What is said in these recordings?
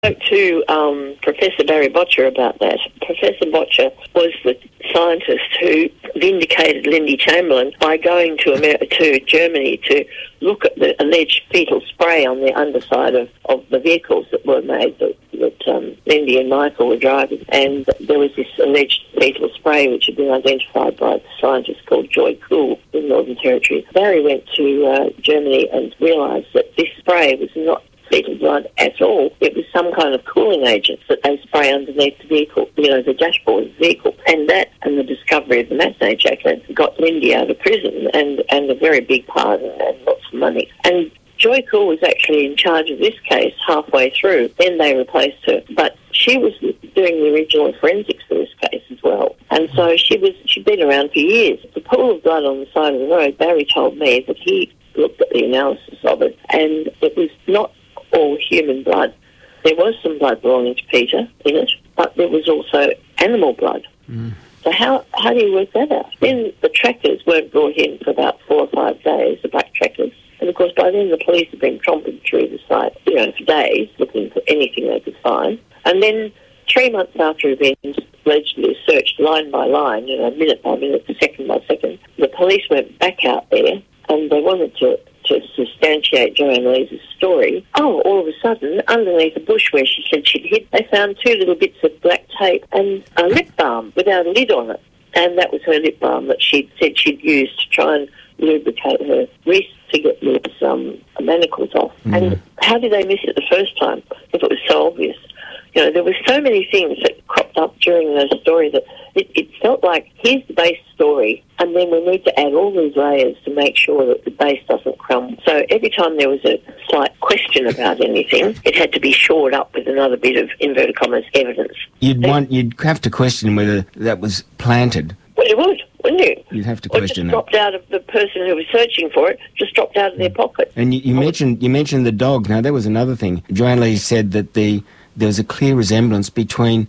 spoke to Professor Barry Botcher about that. Professor Botcher was the scientist who vindicated Lindy Chamberlain by going to Germany to look at the alleged fetal spray on the underside of the vehicles that were made that Lindy and Michael were driving. And there was this alleged fetal spray which had been identified by a scientist called Joy Kuhl in Northern Territory. Barry went to Germany and realised that this spray was not fetal blood at all. It was some kind of cooling agent that they spray underneath the vehicle, the dashboard of the vehicle. And that and the discovery of the matinee jacket got Lindy out of prison and a very big pardon and lots of money. And Joy Kuhl was actually in charge of this case halfway through. Then they replaced her. But she was doing the original forensics for this case as well. And so she'd been around for years. The pool of blood on the side of the road, Barry told me that he looked at the analysis of it, and it was not all human blood. There was some blood belonging to Peter in it, but there was also animal blood. So how do you work that out? Then the trackers weren't brought in for about 4 or 5 days, the black trackers. And of course by then the police had been tromping through the site, for days, looking for anything they could find. And then 3 months after events, allegedly searched line by line, minute by minute, second by second, the police went back out there and they wanted to substantiate Joanne Lees' story. Oh, all of a sudden, underneath a bush where she said she'd hid, they found 2 little bits of black tape and a lip balm without a lid on it. And that was her lip balm that she'd said she'd used to try and lubricate her wrist to get those manacles off. And how did they miss it the first time if it was so obvious? There were so many things that cropped up during the story that it felt like, here's the base story, and then we need to add all these layers to make sure that the base doesn't crumble. So every time there was a slight question about anything, it had to be shored up with another bit of, inverted commas, evidence. You'd have to question whether that was planted. Well, you would, wouldn't you? You'd have to question that. Or just dropped out of the person who was searching for it, just dropped out of their pocket. And you mentioned the dog. Now, that was another thing. Joanne Lee said that there was a clear resemblance between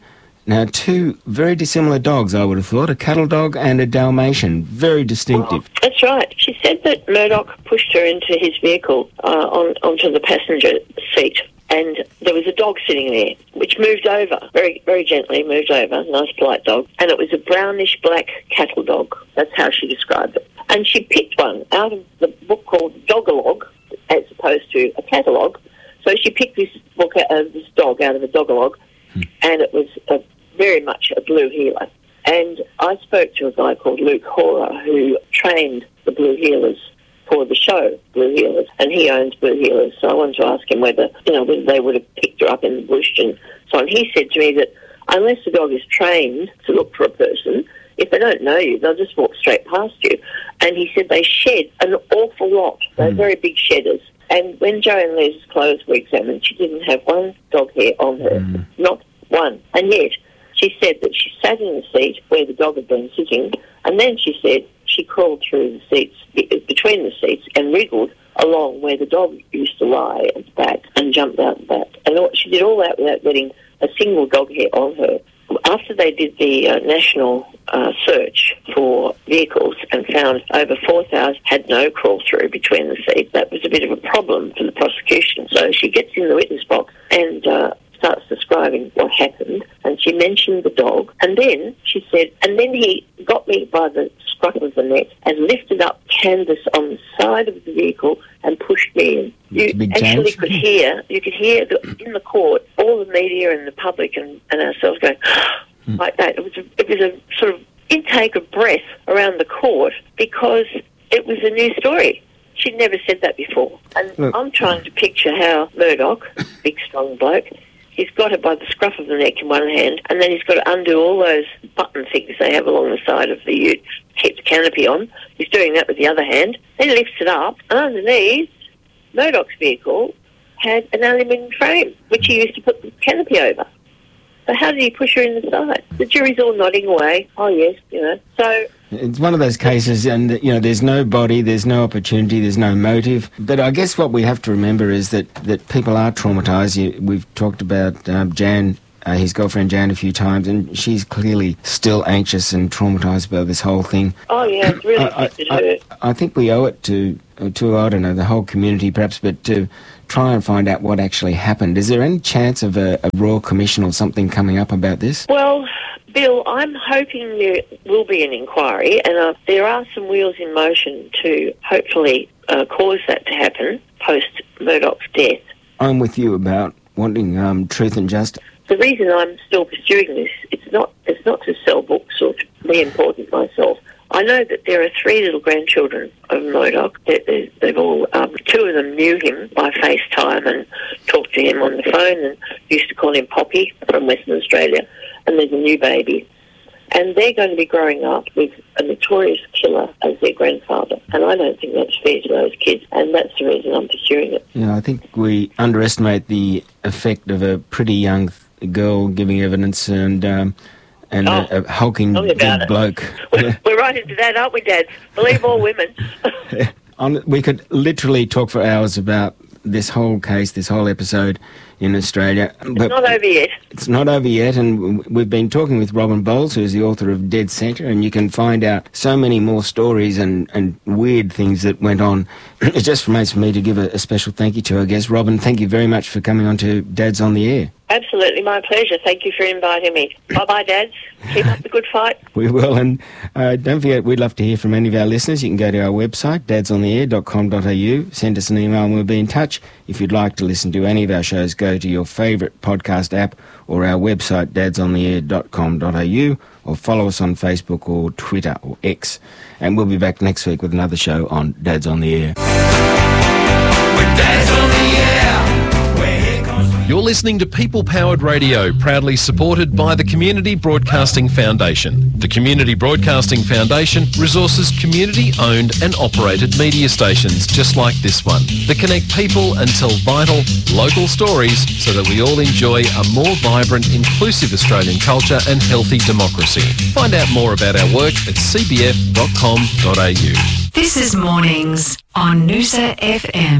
2 very dissimilar dogs, I would have thought, a cattle dog and a Dalmatian, very distinctive. Oh, that's right. She said that Murdoch pushed her into his vehicle onto the passenger seat, and there was a dog sitting there, which moved over, very, very gently moved over, nice polite dog, and it was a brownish-black cattle dog. That's how she described it. And she picked one out of the book called Dogalogue, as opposed to a catalogue. So she picked this dog out of a Dogalogue, and it was very much a blue heeler. And I spoke to a guy called Luke Horer who trained the blue heelers for the show, Blue Heelers, and he owns Blue Heelers. So I wanted to ask him whether they would have picked her up in the bush and so on. He said to me that unless the dog is trained to look for a person, if they don't know you, they'll just walk straight past you. And he said they shed an awful lot. They're very big shedders. And when Joanne Lees' clothes were examined, she didn't have one dog hair on her, not one. And yet, she said that she sat in the seat where the dog had been sitting, and then she said she crawled through the seats, between the seats, and wriggled along where the dog used to lie at the back and jumped out the back. And she did all that without getting a single dog hair on her. After they did the national search for vehicles and found over 4,000 had no crawl-through between the seats, that was a bit of a problem for the prosecution. So she gets in the witness box and starts describing what happened, and she mentioned the dog, and then she said, and then he got me by the scruff of the neck and lifted up canvas on the side of the vehicle and pushed me in. You actually could hear in the court all the media and the public and ourselves going like that. It was a sort of intake of breath around the court because it was a new story. She'd never said that before. And I'm trying to picture how Murdoch, big strong bloke, he's got her by the scruff of the neck in one hand, and then he's got to undo all those button things they have along the side of the ute to keep the canopy on. He's doing that with the other hand. Then he lifts it up, and underneath, Murdoch's vehicle had an aluminium frame, which he used to put the canopy over. So how did he push her in the side? The jury's all nodding away. Oh, yes, So it's one of those cases, and there's no body, there's no opportunity, there's no motive. But I guess what we have to remember is that people are traumatised. We've talked about Jan his girlfriend Jan a few times, and she's clearly still anxious and traumatised about this whole thing. Oh, yeah, it's really affected her. I think we owe it to, I don't know, the whole community perhaps, but to try and find out what actually happened. Is there any chance of a Royal Commission or something coming up about this? Well, Bill, I'm hoping there will be an inquiry, and there are some wheels in motion to hopefully cause that to happen post Murdoch's death. I'm with you about wanting truth and justice. The reason I'm still pursuing this, it's not to sell books or to be important myself. I know that there are 3 little grandchildren of Murdoch. They've all, 2 of them knew him by FaceTime and talked to him on the phone and used to call him Poppy from Western Australia. And there's a new baby. And they're going to be growing up with a notorious killer as their grandfather. And I don't think that's fair to those kids. And that's the reason I'm pursuing it. Yeah, I think we underestimate the effect of a pretty young girl giving evidence and a hulking big bloke. We're right into that, aren't we, Dad? Believe all women. We could literally talk for hours about this whole case, this whole episode in Australia. It's not over yet. It's not over yet, and we've been talking with Robin Bowles, who's the author of Dead Centre, and you can find out so many more stories and weird things that went on. It just remains for me to give a special thank you to our guest. Robin, thank you very much for coming on to Dad's on the Air. Absolutely, my pleasure. Thank you for inviting me. Bye-bye, Dads. Keep up the good fight. We will, and don't forget, we'd love to hear from any of our listeners. You can go to our website, dadsontheair.com.au, send us an email and we'll be in touch. If you'd like to listen to any of our shows, go to your favourite podcast app or our website, dadsontheair.com.au, or follow us on Facebook or Twitter or X. And we'll be back next week with another show on Dad's on the Air. With Dad's on the Air. You're listening to People Powered Radio, proudly supported by the Community Broadcasting Foundation. The Community Broadcasting Foundation resources community-owned and operated media stations just like this one that connect people and tell vital, local stories so that we all enjoy a more vibrant, inclusive Australian culture and healthy democracy. Find out more about our work at cbf.com.au. This is Mornings on Noosa FM.